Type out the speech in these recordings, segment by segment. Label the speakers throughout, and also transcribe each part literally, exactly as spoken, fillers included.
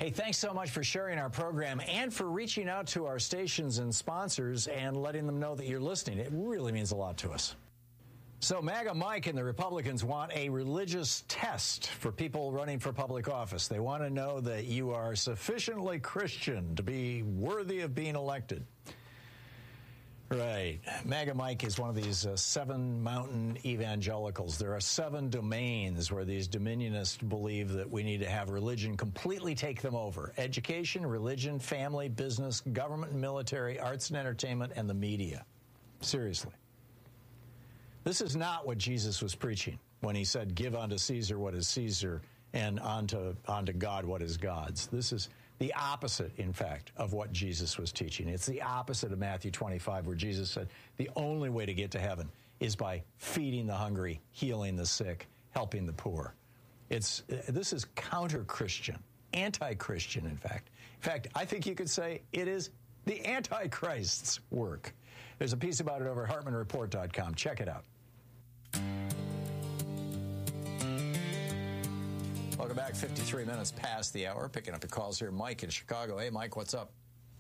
Speaker 1: Hey, thanks so much for sharing our program and for reaching out to our stations and sponsors and letting them know that you're listening. It really means a lot to us. So MAGA Mike and the Republicans want a religious test for people running for public office. They want to know that you are sufficiently Christian to be worthy of being elected. Right. MAGA Mike is one of these uh, seven mountain evangelicals. There are seven domains where these dominionists believe that we need to have religion completely take them over. Education, religion, family, business, government and military, arts and entertainment, and the media. Seriously. This is not what Jesus was preaching when he said, give unto Caesar what is Caesar and unto, unto God what is God's. This is the opposite, in fact, of what Jesus was teaching. It's the opposite of Matthew twenty-five, where Jesus said the only way to get to heaven is by feeding the hungry, healing the sick, helping the poor. It's this is counter-Christian, anti-Christian, in fact. In fact, I think you could say it is the Antichrist's work. There's a piece about it over at Hartman Report dot com. Check it out. Welcome back. fifty-three minutes past the hour. Picking up the calls here. Mike in Chicago. Hey, Mike, what's up?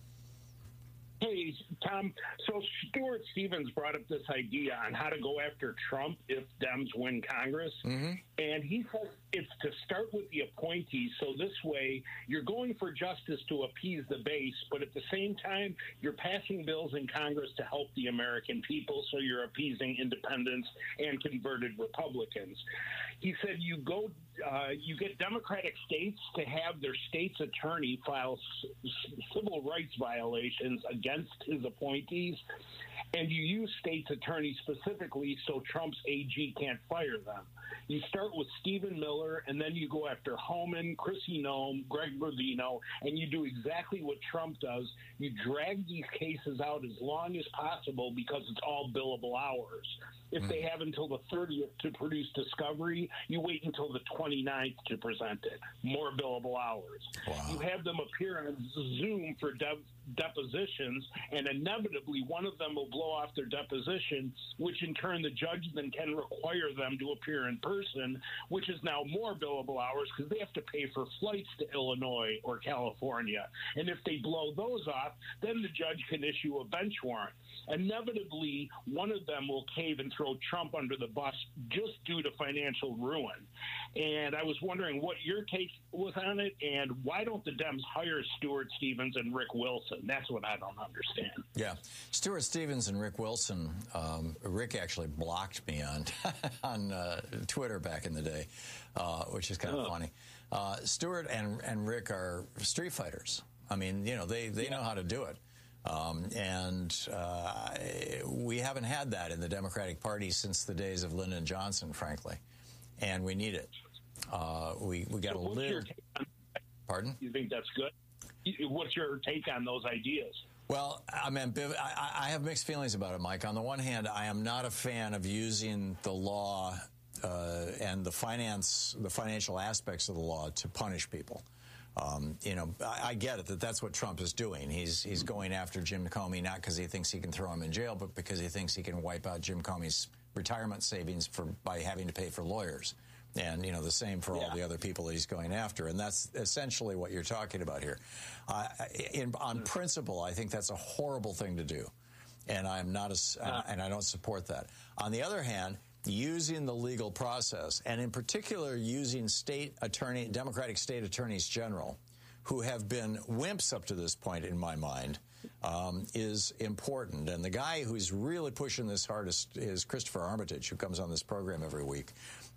Speaker 2: Hey, Tom. So Stuart Stevens brought up this idea on how to go after Trump if Dems win Congress. Mm-hmm. And he says it's to start with the appointees. So this way, you're going for justice to appease the base, but at the same time, you're passing bills in Congress to help the American people. So you're appeasing independents and converted Republicans. He said you go, uh, you get Democratic states to have their state's attorney file c- civil rights violations against his appointees, and you use state's attorneys specifically so Trump's A G can't fire them. You start with Stephen Miller, and then you go after Homan, Chrissy Noem, Greg Berdino, and you do exactly what Trump does. You drag these cases out as long as possible because it's all billable hours. If mm. they have until the thirtieth to produce discovery, you wait until the twenty-ninth to present it. More billable hours. Wow. You have them appear on Zoom for dev- depositions, and inevitably one of them will blow off their deposition, which in turn the judge then can require them to appear in person, which is now more billable hours because they have to pay for flights to Illinois or California. And if they blow those off, then the judge can issue a bench warrant. Inevitably, one of them will cave and throw Trump under the bus just due to financial ruin. And I was wondering what your take was on it, and why don't the Dems hire Stuart Stevens and Rick Wilson? That's what I don't understand.
Speaker 1: Yeah. Stuart Stevens and Rick Wilson, um, Rick actually blocked me on on uh, Twitter back in the day, uh, which is kind of oh. funny. Uh, Stuart and, and Rick are street fighters. I mean, you know, they, they yeah. know how to do it. Um, and uh, we haven't had that in the Democratic Party since the days of Lyndon Johnson, frankly. And we need it. Uh, we we got to
Speaker 2: so
Speaker 1: live. Pardon?
Speaker 2: You think that's good? What's your take on those ideas?
Speaker 1: Well, I'm ambiv- I, I have mixed feelings about it, Mike. On the one hand, I am not a fan of using the law uh, and the finance, the financial aspects of the law to punish people. Um, you know, I, I get it that that's what Trump is doing. He's he's going after Jim Comey not because he thinks he can throw him in jail, but because he thinks he can wipe out Jim Comey's retirement savings for by having to pay for lawyers. And, you know, the same for yeah. all the other people that he's going after. And that's essentially what you're talking about here. Uh, in, on principle, I think that's a horrible thing to do. And I'm not a, uh, and I don't support that. On the other hand, using the legal process, and in particular using state attorney, Democratic state attorneys general, who have been wimps up to this point, in my mind, um, is important. And the guy who's really pushing this hardest is Christopher Armitage, who comes on this program every week.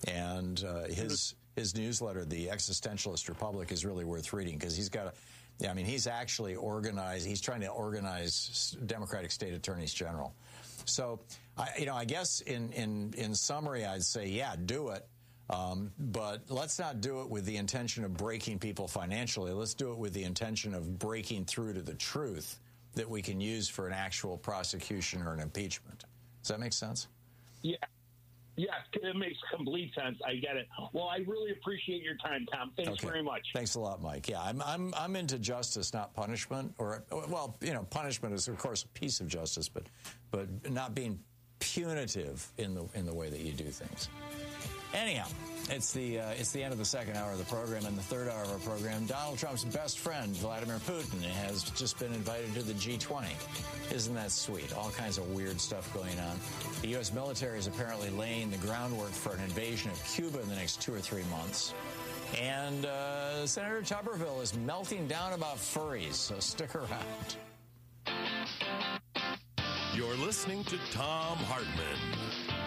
Speaker 1: And uh, his his newsletter, The Existentialist Republic, is really worth reading because he's got a, yeah, I mean, he's actually organized, he's trying to organize Democratic state attorneys general. So, I, you know, I guess in, in, in summary, I'd say, yeah, do it. Um, but let's not do it with the intention of breaking people financially. Let's do it with the intention of breaking through to the truth that we can use for an actual prosecution or an impeachment. Does that make sense?
Speaker 2: Yeah. Yeah, it makes complete sense. I get it. Well, I really appreciate your time, Tom. Thanks okay. very much.
Speaker 1: Thanks a lot, Mike. Yeah, I'm I'm I'm into justice, not punishment. Or well, you know, punishment is of course a piece of justice, but but not being punitive in the in the way that you do things. Anyhow, it's the uh, it's the end of the second hour of the program. And the third hour of our program, Donald Trump's best friend, Vladimir Putin, has just been invited to the G twenty. Isn't that sweet? All kinds of weird stuff going on. The U S military is apparently laying the groundwork for an invasion of Cuba in the next two or three months. And uh, Senator Tuberville is melting down about furries, so stick around.
Speaker 3: You're listening to Thom Hartmann.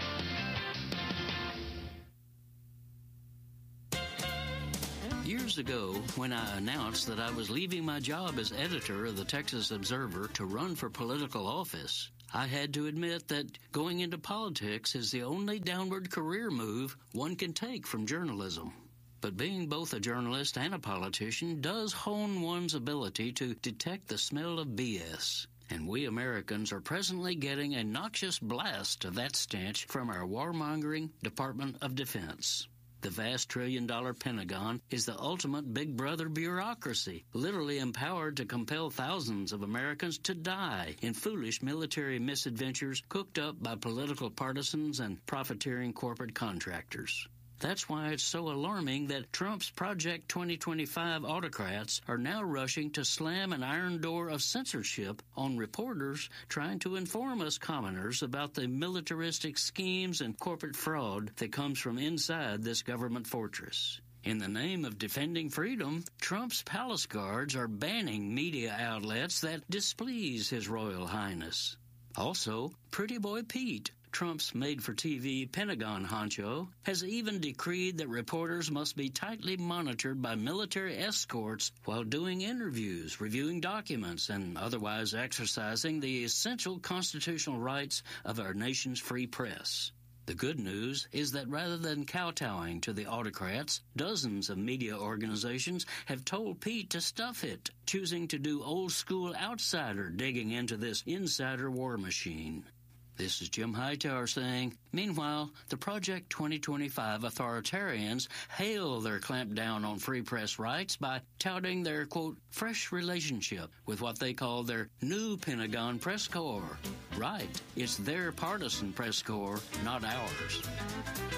Speaker 4: Years ago, when I announced that I was leaving my job as editor of the Texas Observer to run for political office, I had to admit that going into politics is the only downward career move one can take from journalism. But being both a journalist and a politician does hone one's ability to detect the smell of B S. And we Americans are presently getting a noxious blast of that stench from our warmongering Department of Defense. The vast trillion-dollar Pentagon is the ultimate big brother bureaucracy, literally empowered to compel thousands of Americans to die in foolish military misadventures cooked up by political partisans and profiteering corporate contractors. That's why it's so alarming that Trump's Project twenty twenty-five autocrats are now rushing to slam an iron door of censorship on reporters trying to inform us commoners about the militaristic schemes and corporate fraud that comes from inside this government fortress. In the name of defending freedom, Trump's palace guards are banning media outlets that displease His Royal Highness. Also, Pretty Boy Pete, Trump's made-for-T V Pentagon honcho, has even decreed that reporters must be tightly monitored by military escorts while doing interviews, reviewing documents, and otherwise exercising the essential constitutional rights of our nation's free press. The good news is that rather than kowtowing to the autocrats, dozens of media organizations have told Pete to stuff it, choosing to do old-school outsider digging into this insider war machine. This is Jim Hightower saying, meanwhile, the Project twenty twenty-five authoritarians hail their clampdown on free press rights by touting their, quote, fresh relationship with what they call their new Pentagon press corps. Right, it's their partisan press corps, not ours.